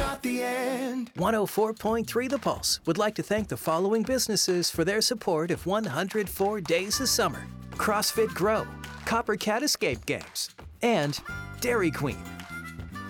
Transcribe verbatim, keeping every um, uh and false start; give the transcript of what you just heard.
not the end. one oh four point three The Pulse would like to thank the following businesses for their support of one hundred four Days of Summer: CrossFit Grow, Copper Cat Escape Games, and Dairy Queen.